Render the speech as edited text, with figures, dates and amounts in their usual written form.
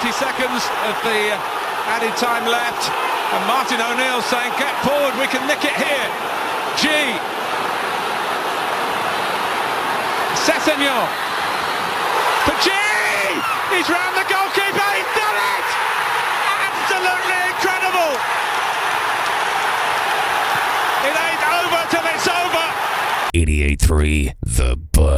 20 seconds of the added time left, and Martin O'Neill saying, get forward, we can nick it here. G. Sessegnon for G. He's round the goalkeeper, he's done it! Absolutely incredible! It ain't over till it's over! 88.3 The Buzz.